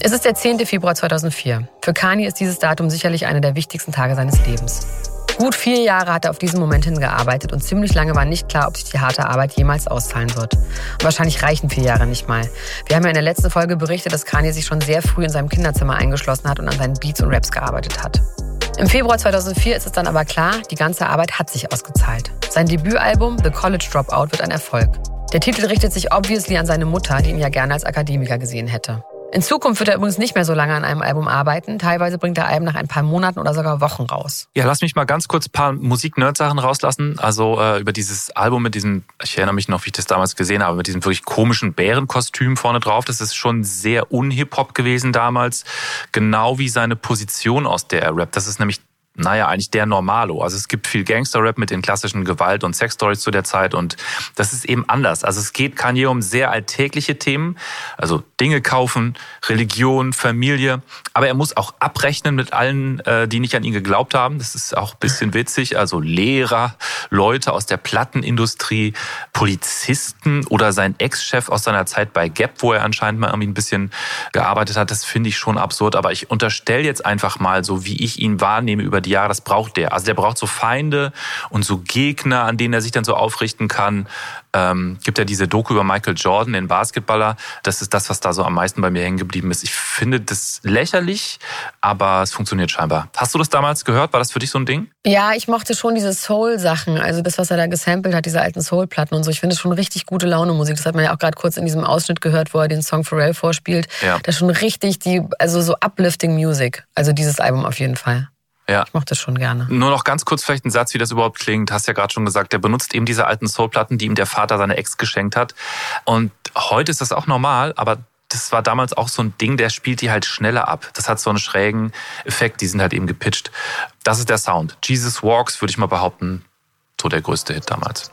Es ist der 10. Februar 2004. Für Kanye ist dieses Datum sicherlich einer der wichtigsten Tage seines Lebens. Gut 4 Jahre hat er auf diesen Moment hingearbeitet und ziemlich lange war nicht klar, ob sich die harte Arbeit jemals auszahlen wird. Und wahrscheinlich reichen 4 Jahre nicht mal. Wir haben ja in der letzten Folge berichtet, dass Kanye sich schon sehr früh in seinem Kinderzimmer eingeschlossen hat und an seinen Beats und Raps gearbeitet hat. Im Februar 2004 ist es dann aber klar, die ganze Arbeit hat sich ausgezahlt. Sein Debütalbum The College Dropout wird ein Erfolg. Der Titel richtet sich obviously an seine Mutter, die ihn ja gerne als Akademiker gesehen hätte. In Zukunft wird er übrigens nicht mehr so lange an einem Album arbeiten. Teilweise bringt er Alben nach ein paar Monaten oder sogar Wochen raus. Ja, lass mich mal ganz kurz ein paar Musik-Nerd-Sachen rauslassen. Also über dieses Album mit diesem, ich erinnere mich noch, wie ich das damals gesehen habe, mit diesem wirklich komischen Bärenkostüm vorne drauf. Das ist schon sehr un-Hip-Hop gewesen damals. Genau wie seine Position, aus der er rappt. Das ist nämlich eigentlich der Normalo. Also es gibt viel Gangster-Rap mit den klassischen Gewalt- und Sex-Stories zu der Zeit und das ist eben anders. Also es geht Kanye um sehr alltägliche Themen, also Dinge kaufen, Religion, Familie, aber er muss auch abrechnen mit allen, die nicht an ihn geglaubt haben. Das ist auch ein bisschen witzig, also Lehrer, Leute aus der Plattenindustrie, Polizisten oder sein Ex-Chef aus seiner Zeit bei Gap, wo er anscheinend mal irgendwie ein bisschen gearbeitet hat. Das finde ich schon absurd, aber ich unterstelle jetzt einfach mal, so wie ich ihn wahrnehme über die Jahre, das braucht der. Also der braucht so Feinde und so Gegner, an denen er sich dann so aufrichten kann. Gibt ja diese Doku über Michael Jordan, den Basketballer. Das ist das, was da so am meisten bei mir hängen geblieben ist. Ich finde das lächerlich, aber es funktioniert scheinbar. Hast du das damals gehört? War das für dich so ein Ding? Ja, ich mochte schon diese Soul-Sachen. Also das, was er da gesampelt hat, diese alten Soul-Platten und so. Ich finde es schon richtig gute Laune-Musik. Das hat man ja auch gerade kurz in diesem Ausschnitt gehört, wo er den Song Pharrell vorspielt. Ja. Das ist schon richtig so uplifting Music. Also dieses Album auf jeden Fall. Ja. Ich mochte das schon gerne. Nur noch ganz kurz vielleicht ein Satz, wie das überhaupt klingt. Hast ja gerade schon gesagt, der benutzt eben diese alten Soulplatten, die ihm der Vater seiner Ex geschenkt hat. Und heute ist das auch normal, aber das war damals auch so ein Ding, der spielt die halt schneller ab. Das hat so einen schrägen Effekt, die sind halt eben gepitcht. Das ist der Sound. Jesus Walks, würde ich mal behaupten, so der größte Hit damals.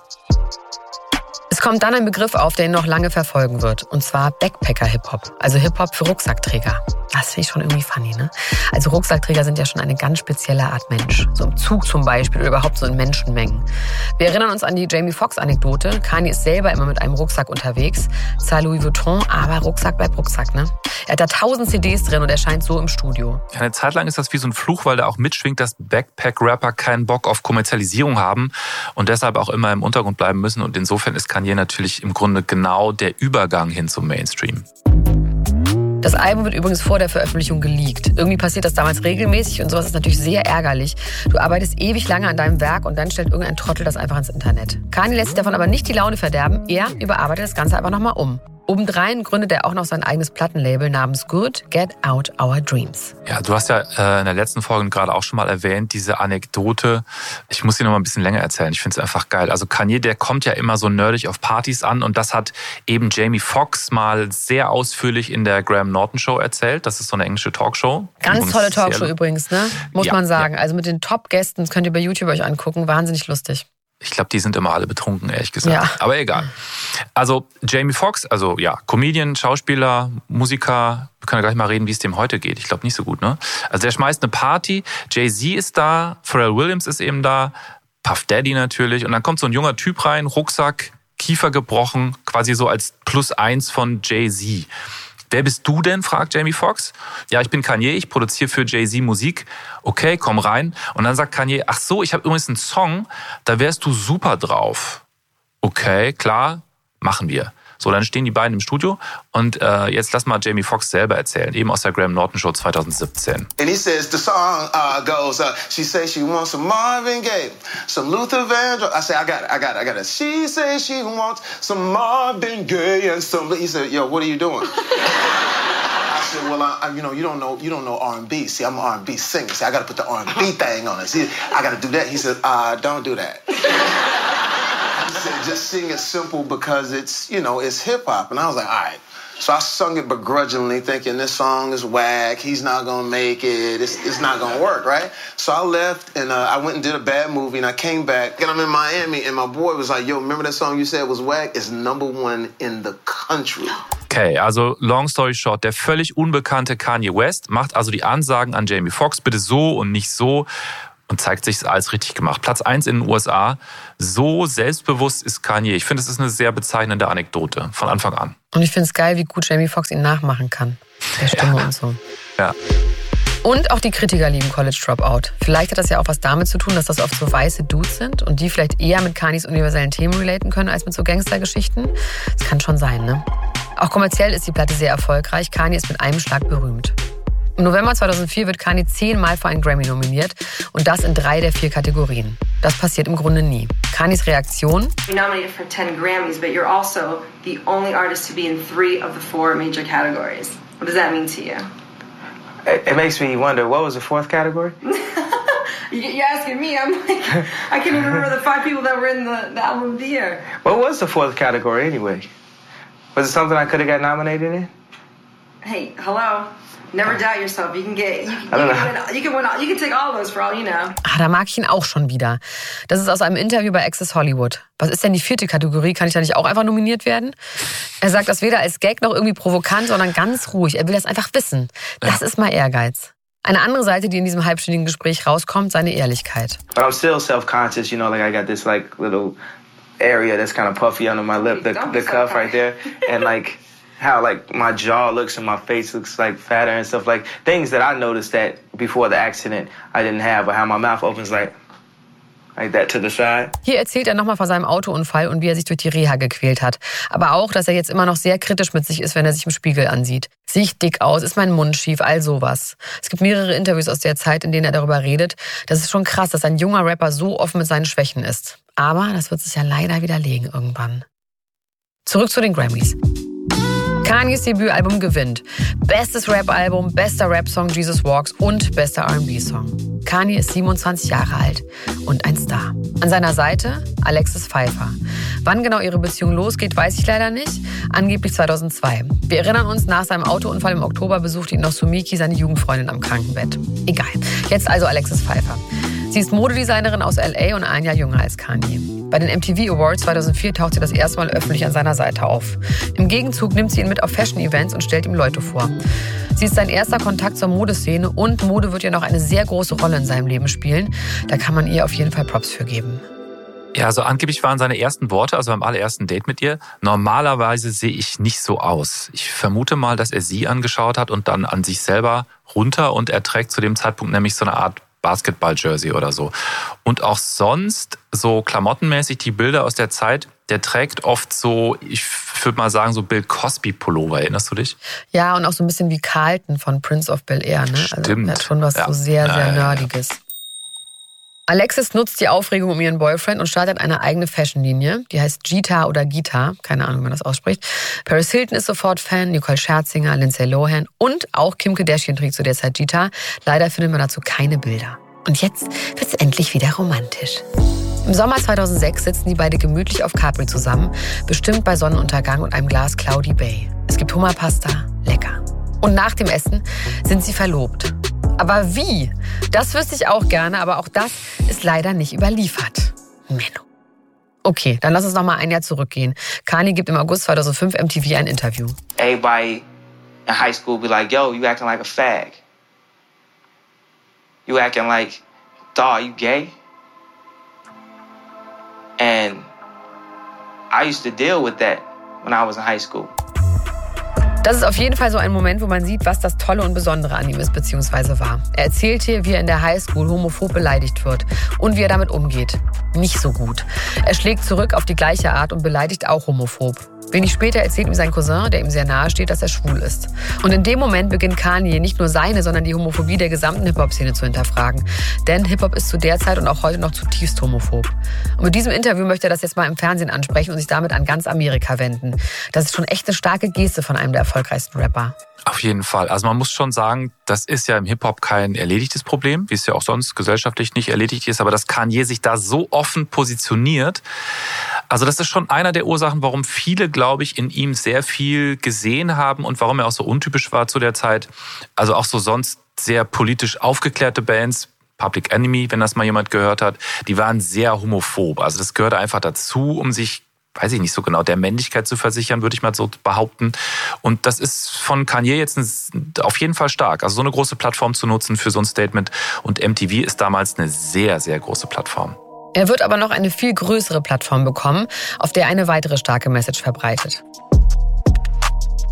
Es kommt dann ein Begriff auf, der ihn noch lange verfolgen wird. Und zwar Backpacker-Hip-Hop. Also Hip-Hop für Rucksackträger. Das finde ich schon irgendwie funny, ne? Also Rucksackträger sind ja schon eine ganz spezielle Art Mensch. So im Zug zum Beispiel oder überhaupt so in Menschenmengen. Wir erinnern uns an die Jamie Foxx-Anekdote. Kanye ist selber immer mit einem Rucksack unterwegs. Zwar Louis Vuitton, aber Rucksack bleibt Rucksack, ne? Er hat da 1000 CDs drin und erscheint so im Studio. Ja, eine Zeit lang ist das wie so ein Fluch, weil da auch mitschwingt, dass Backpack-Rapper keinen Bock auf Kommerzialisierung haben und deshalb auch immer im Untergrund bleiben müssen. Und insofern ist Kanye natürlich im Grunde genau der Übergang hin zum Mainstream. Das Album wird übrigens vor der Veröffentlichung geleakt. Irgendwie passiert das damals regelmäßig und sowas ist natürlich sehr ärgerlich. Du arbeitest ewig lange an deinem Werk und dann stellt irgendein Trottel das einfach ins Internet. Kanye lässt sich davon aber nicht die Laune verderben. Er überarbeitet das Ganze einfach nochmal um. Obendrein gründet er auch noch sein eigenes Plattenlabel namens Good Get Out Our Dreams. Ja, du hast ja in der letzten Folge gerade auch schon mal erwähnt, diese Anekdote. Ich muss sie noch mal ein bisschen länger erzählen. Ich finde es einfach geil. Also Kanye, der kommt ja immer so nerdig auf Partys an und das hat eben Jamie Foxx mal sehr ausführlich in der Graham Norton Show erzählt. Das ist so eine englische Talkshow. Ganz tolle Talkshow übrigens, ne? Muss man sagen. Ja. Also mit den Top-Gästen, das könnt ihr bei YouTube euch angucken. Wahnsinnig lustig. Ich glaube, die sind immer alle betrunken, ehrlich gesagt. Ja. Aber egal. Also Jamie Foxx, also ja, Comedian, Schauspieler, Musiker. Wir können ja gleich mal reden, wie es dem heute geht. Ich glaube nicht so gut, ne? Also der schmeißt eine Party. Jay-Z ist da, Pharrell Williams ist eben da, Puff Daddy natürlich. Und dann kommt so ein junger Typ rein, Rucksack, Kiefer gebrochen, quasi so als +1 von Jay-Z. Wer bist du denn, fragt Jamie Foxx. Ja, ich bin Kanye, ich produziere für Jay-Z Musik. Okay, komm rein. Und dann sagt Kanye, ach so, ich habe übrigens einen Song, da wärst du super drauf. Okay, klar, machen wir. So, dann stehen die beiden im Studio und jetzt lass mal Jamie Foxx selber erzählen, eben aus der Graham Norton Show 2017. And he says, the song goes, she says she wants some Marvin Gaye, some Luther Vandross. I say, I got it. She says she wants some Marvin Gaye and some. He said, yo, what are you doing? I said, well, you don't know R&B. See, I'm an R&B singer. See, I got to put the R&B thing on it. See, I got to do that. He said, don't do that. He said, just sing it simple because it's hip-hop. And I was like, all right. So I sung it begrudgingly, thinking this song is whack. He's not going to make it. It's not going to work, right? So I left, and I went and did a bad movie, and I came back, and I'm in Miami, and my boy was like, yo, remember that song you said was whack? It's #1 in the country. Okay, also long story short, der völlig unbekannte Kanye West macht also die Ansagen an Jamie Foxx, bitte so und nicht so. Und zeigt sich alles richtig gemacht. Platz 1 in den USA. So selbstbewusst ist Kanye. Ich finde, es ist eine sehr bezeichnende Anekdote von Anfang an. Und ich finde es geil, wie gut Jamie Foxx ihn nachmachen kann. der Stimme und so. Ja. Und auch die Kritiker lieben College Dropout. Vielleicht hat das ja auch was damit zu tun, dass das oft so weiße Dudes sind und die vielleicht eher mit Kanyes universellen Themen relaten können als mit so Gangstergeschichten. Das kann schon sein, ne? Auch kommerziell ist die Platte sehr erfolgreich. Kanye ist mit einem Schlag berühmt. Im November 2004 wird Kanye 10-mal für einen Grammy nominiert und das in 3 der 4 Kategorien. Das passiert im Grunde nie. Kanyes Reaktion: You're nominated for 10 Grammys, but you're also the only artist to be in 3 of the 4 major categories. What does that mean to you? It makes me wonder, what was the 4th category? You're asking me. I'm like, I can't even remember the 5 people that were in the album of the year. What was the 4th category anyway? Was it something I could have got nominated in? Hey, hello. Never doubt yourself. You can take all those for all you know. Da mag ich ihn auch schon wieder. Das ist aus einem Interview bei Access Hollywood. Was ist denn die 4. Kategorie? Kann ich da nicht auch einfach nominiert werden? Er sagt das weder als Gag noch irgendwie provokant, sondern ganz ruhig. Er will das einfach wissen. Das ist mal Ehrgeiz. Eine andere Seite, die in diesem halbstündigen Gespräch rauskommt, seine Ehrlichkeit. But I'm still self-conscious, you know, like I got this like little area that's kind of puffy under my lip, the cuff right there, and like how like my jaw looks and my face looks like fatter and stuff, like things that I noticed that before the accident I didn't have, or how my mouth opens like that to the side. Hier erzählt er nochmal von seinem Autounfall und wie er sich durch die Reha gequält hat. Aber auch, dass er jetzt immer noch sehr kritisch mit sich ist, wenn er sich im Spiegel ansieht. Sehe ich dick aus? Ist mein Mund schief? All sowas. Es gibt mehrere Interviews aus der Zeit, in denen er darüber redet. Das ist schon krass, dass ein junger Rapper so offen mit seinen Schwächen ist. Aber das wird sich ja leider widerlegen irgendwann. Zurück zu den Grammys. Kanyes Debütalbum gewinnt. Bestes Rap-Album, bester Rap-Song Jesus Walks und bester R&B-Song. Kanye ist 27 Jahre alt und ein Star. An seiner Seite Alexis Pfeiffer. Wann genau ihre Beziehung losgeht, weiß ich leider nicht. Angeblich 2002. Wir erinnern uns, nach seinem Autounfall im Oktober besuchte ihn noch Sumiki, seine Jugendfreundin, am Krankenbett. Egal. Jetzt also Alexis Pfeiffer. Sie ist Modedesignerin aus L.A. und ein Jahr jünger als Kanye. Bei den MTV Awards 2004 taucht sie das erste Mal öffentlich an seiner Seite auf. Im Gegenzug nimmt sie ihn mit auf Fashion-Events und stellt ihm Leute vor. Sie ist sein erster Kontakt zur Modeszene und Mode wird ja noch eine sehr große Rolle in seinem Leben spielen. Da kann man ihr auf jeden Fall Props für geben. Ja, also angeblich waren seine ersten Worte, also beim allerersten Date mit ihr: Normalerweise sehe ich nicht so aus. Ich vermute mal, dass er sie angeschaut hat und dann an sich selber runter, und er trägt zu dem Zeitpunkt nämlich so eine Art Basketball-Jersey oder so. Und auch sonst, so klamottenmäßig, die Bilder aus der Zeit, der trägt oft so, ich würde mal sagen, so Bill Cosby-Pullover. Erinnerst du dich? Ja, und auch so ein bisschen wie Carlton von Prince of Bel-Air, ne? Stimmt. Also, hat schon was so sehr Nerdiges. Alexis nutzt die Aufregung um ihren Boyfriend und startet eine eigene Fashion-Linie. Die heißt Gita oder Gita, keine Ahnung, wie man das ausspricht. Paris Hilton ist sofort Fan, Nicole Scherzinger, Lindsay Lohan und auch Kim Kardashian trägt zu der Zeit Gita. Leider findet man dazu keine Bilder. Und jetzt wird's endlich wieder romantisch. Im Sommer 2006 sitzen die beide gemütlich auf Capri zusammen, bestimmt bei Sonnenuntergang und einem Glas Cloudy Bay. Es gibt Hummerpasta, lecker. Und nach dem Essen sind sie verlobt. Aber wie? Das wüsste ich auch gerne, aber auch das ist leider nicht überliefert. Menno. Okay, dann lass uns noch mal ein Jahr zurückgehen. Kanye gibt im August 2005 MTV ein Interview. Everybody in high school be like, yo, you acting like a fag. You acting like, dawg, you gay? And I used to deal with that when I was in high school. Das ist auf jeden Fall so ein Moment, wo man sieht, was das Tolle und Besondere an ihm ist bzw. war. Er erzählt hier, wie er in der Highschool homophob beleidigt wird und wie er damit umgeht. Nicht so gut. Er schlägt zurück auf die gleiche Art und beleidigt auch homophob. Wenig später erzählt ihm sein Cousin, der ihm sehr nahe steht, dass er schwul ist. Und in dem Moment beginnt Kanye nicht nur seine, sondern die Homophobie der gesamten Hip-Hop-Szene zu hinterfragen. Denn Hip-Hop ist zu der Zeit und auch heute noch zutiefst homophob. Und mit diesem Interview möchte er das jetzt mal im Fernsehen ansprechen und sich damit an ganz Amerika wenden. Das ist schon echt eine starke Geste von einem der erfolgreichsten Rapper. Auf jeden Fall. Also man muss schon sagen, das ist ja im Hip-Hop kein erledigtes Problem, wie es ja auch sonst gesellschaftlich nicht erledigt ist, aber dass Kanye sich da so offen positioniert, also das ist schon einer der Ursachen, warum viele, glaube ich, in ihm sehr viel gesehen haben und warum er auch so untypisch war zu der Zeit. Also auch so sonst sehr politisch aufgeklärte Bands, Public Enemy, wenn das mal jemand gehört hat, die waren sehr homophob. Also das gehörte einfach dazu, um sich, weiß ich nicht so genau, der Männlichkeit zu versichern, würde ich mal so behaupten. Und das ist von Kanye jetzt auf jeden Fall stark. Also so eine große Plattform zu nutzen für so ein Statement. Und MTV ist damals eine sehr, sehr große Plattform. Er wird aber noch eine viel größere Plattform bekommen, auf der er eine weitere starke Message verbreitet.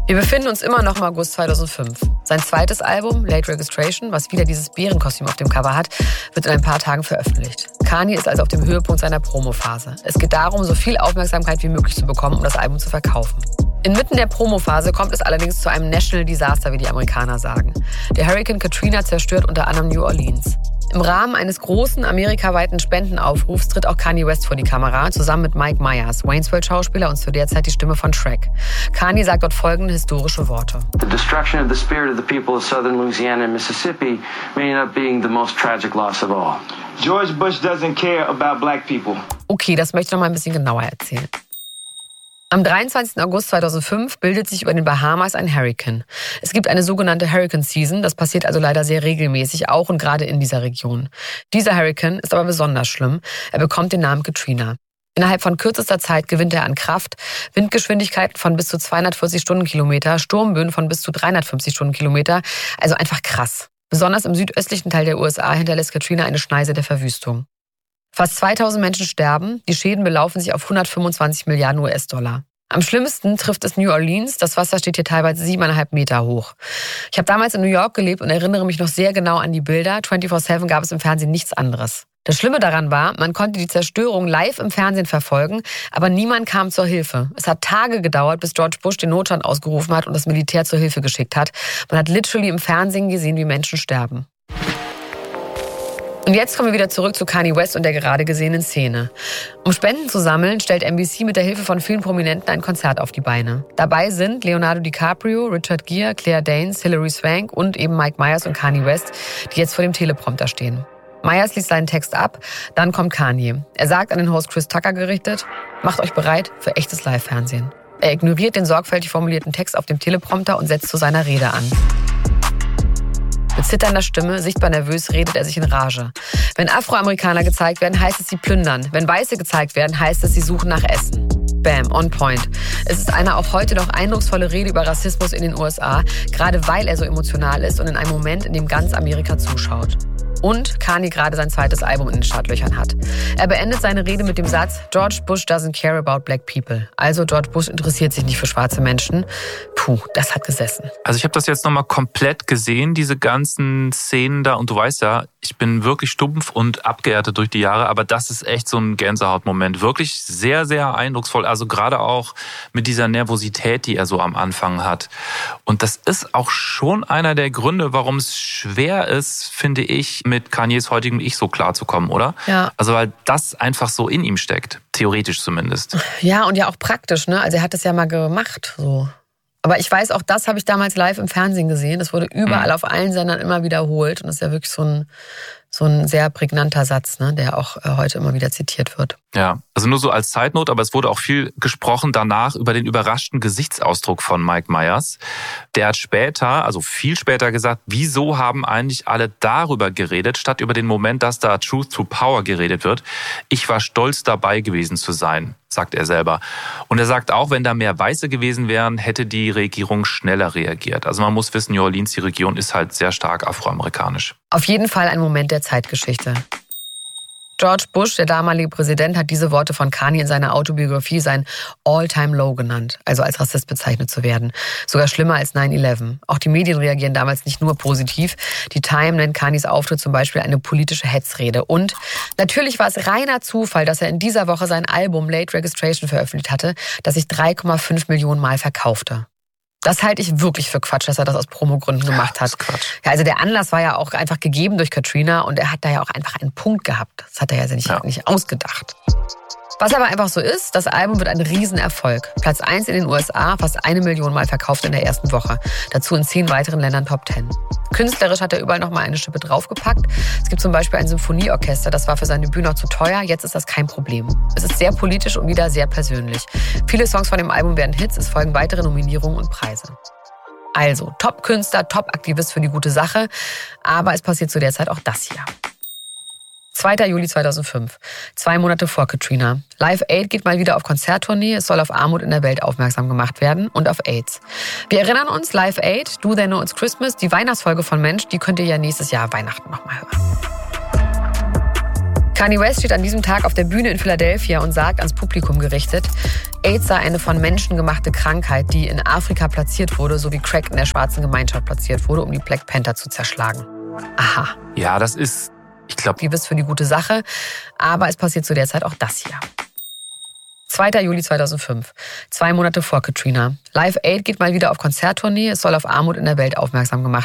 Wir befinden uns immer noch im August 2005. Sein zweites Album, Late Registration, was wieder dieses Bärenkostüm auf dem Cover hat, wird in ein paar Tagen veröffentlicht. Kanye ist also auf dem Höhepunkt seiner Promophase. Es geht darum, so viel Aufmerksamkeit wie möglich zu bekommen, um das Album zu verkaufen. Inmitten der Promophase kommt es allerdings zu einem National Disaster, wie die Amerikaner sagen. Der Hurrikan Katrina zerstört unter anderem New Orleans. Im Rahmen eines großen amerikaweiten Spendenaufrufs tritt auch Kanye West vor die Kamera, zusammen mit Mike Myers, Wayne's World-Schauspieler und zu der Zeit die Stimme von Shrek. Kanye sagt dort folgende historische Worte. The destruction of the spirit of the people of southern Louisiana and Mississippi may end up being the most tragic loss of all. George Bush doesn't care about black people. Okay, das möchte ich noch mal ein bisschen genauer erzählen. Am 23. August 2005 bildet sich über den Bahamas ein Hurrikan. Es gibt eine sogenannte Hurricane Season, das passiert also leider sehr regelmäßig, auch und gerade in dieser Region. Dieser Hurrikan ist aber besonders schlimm. Er bekommt den Namen Katrina. Innerhalb von kürzester Zeit gewinnt er an Kraft, Windgeschwindigkeiten von bis zu 240 Stundenkilometer, Sturmböen von bis zu 350 Stundenkilometer, also einfach krass. Besonders im südöstlichen Teil der USA hinterlässt Katrina eine Schneise der Verwüstung. Fast 2000 Menschen sterben, die Schäden belaufen sich auf 125 Milliarden US-Dollar. Am schlimmsten trifft es New Orleans, das Wasser steht hier teilweise 7,5 Meter hoch. Ich habe damals in New York gelebt und erinnere mich noch sehr genau an die Bilder. 24/7 gab es im Fernsehen nichts anderes. Das Schlimme daran war, man konnte die Zerstörung live im Fernsehen verfolgen, aber niemand kam zur Hilfe. Es hat Tage gedauert, bis George Bush den Notstand ausgerufen hat und das Militär zur Hilfe geschickt hat. Man hat literally im Fernsehen gesehen, wie Menschen sterben. Und jetzt kommen wir wieder zurück zu Kanye West und der gerade gesehenen Szene. Um Spenden zu sammeln, stellt NBC mit der Hilfe von vielen Prominenten ein Konzert auf die Beine. Dabei sind Leonardo DiCaprio, Richard Gere, Claire Danes, Hilary Swank und eben Mike Myers und Kanye West, die jetzt vor dem Teleprompter stehen. Myers liest seinen Text ab, dann kommt Kanye. Er sagt an den Host Chris Tucker gerichtet, macht euch bereit für echtes Live-Fernsehen. Er ignoriert den sorgfältig formulierten Text auf dem Teleprompter und setzt zu seiner Rede an. Mit zitternder Stimme, sichtbar nervös, redet er sich in Rage. Wenn Afroamerikaner gezeigt werden, heißt es, sie plündern. Wenn Weiße gezeigt werden, heißt es, sie suchen nach Essen. Bam, on point. Es ist eine auch heute noch eindrucksvolle Rede über Rassismus in den USA, gerade weil er so emotional ist und in einem Moment, in dem ganz Amerika zuschaut. Und Kanye gerade sein zweites Album in den Startlöchern hat. Er beendet seine Rede mit dem Satz, George Bush doesn't care about black people. Also George Bush interessiert sich nicht für schwarze Menschen. Puh, das hat gesessen. Also ich habe das jetzt nochmal komplett gesehen, diese ganzen Szenen da. Und du weißt ja, ich bin wirklich stumpf und abgehärtet durch die Jahre. Aber das ist echt so ein Gänsehautmoment. Wirklich sehr, sehr eindrucksvoll. Also gerade auch mit dieser Nervosität, die er so am Anfang hat. Und das ist auch schon einer der Gründe, warum es schwer ist, finde ich, mit Kanyes heutigem Ich so klarzukommen, oder? Ja. Also weil das einfach so in ihm steckt, theoretisch zumindest. Ja, und ja auch praktisch, ne? Also er hat es ja mal gemacht, so. Aber ich weiß, auch das habe ich damals live im Fernsehen gesehen. Das wurde überall auf allen Sendern immer wiederholt. Und das ist ja wirklich so ein sehr prägnanter Satz, ne? Der auch heute immer wieder zitiert wird. Ja, also nur so als Side-Note, aber es wurde auch viel gesprochen danach über den überraschten Gesichtsausdruck von Mike Myers. Der hat später, also viel später gesagt, wieso haben eigentlich alle darüber geredet, statt über den Moment, dass da Truth to Power geredet wird. Ich war stolz dabei gewesen zu sein, sagt er selber. Und er sagt auch, wenn da mehr Weiße gewesen wären, hätte die Regierung schneller reagiert. Also man muss wissen, New Orleans, die Region ist halt sehr stark afroamerikanisch. Auf jeden Fall ein Moment der Zeitgeschichte. George Bush, der damalige Präsident, hat diese Worte von Kanye in seiner Autobiografie sein All-Time-Low genannt, also als Rassist bezeichnet zu werden. Sogar schlimmer als 9/11. Auch die Medien reagieren damals nicht nur positiv. Die Time nennt Kanyes Auftritt zum Beispiel eine politische Hetzrede. Und natürlich war es reiner Zufall, dass er in dieser Woche sein Album Late Registration veröffentlicht hatte, das sich 3,5 Millionen Mal verkaufte. Das halte ich wirklich für Quatsch, dass er das aus Promogründen gemacht hat. Das ist Quatsch. Ja, also der Anlass war ja auch einfach gegeben durch Katrina und er hat da ja auch einfach einen Punkt gehabt. Das hat er ja nicht ausgedacht. Was aber einfach so ist, das Album wird ein Riesenerfolg. Platz 1 in den USA, fast 1 Million Mal verkauft in der ersten Woche. Dazu in 10 weiteren Ländern Top 10. Künstlerisch hat er überall nochmal eine Schippe draufgepackt. Es gibt zum Beispiel ein Symphonieorchester, das war für sein Debüt noch zu teuer, jetzt ist das kein Problem. Es ist sehr politisch und wieder sehr persönlich. Viele Songs von dem Album werden Hits, es folgen weitere Nominierungen und Preise. Also, Top-Künstler, Top-Aktivist für die gute Sache, aber es passiert zu der Zeit auch das hier. 2. Juli 2005, 2 Monate vor Katrina. Live Aid geht mal wieder auf Konzerttournee. Es soll auf Armut in der Welt aufmerksam gemacht werden und auf AIDS. Wir erinnern uns, Live Aid, Do They Know It's Christmas, die Weihnachtsfolge von Mensch, die könnt ihr ja nächstes Jahr Weihnachten nochmal hören. Kanye West steht an diesem Tag auf der Bühne in Philadelphia und sagt ans Publikum gerichtet, AIDS sei eine von Menschen gemachte Krankheit, die in Afrika platziert wurde, sowie Crack in der schwarzen Gemeinschaft platziert wurde, um die Black Panther zu zerschlagen. Aha. Ja, das ist, ich glaube... Die bist für die gute Sache, aber es passiert zu der Zeit auch das hier. 2. Juli 2005, 2 Monate vor Katrina. Live Aid geht mal wieder auf Konzerttournee. Es soll auf Armut in der Welt aufmerksam gemacht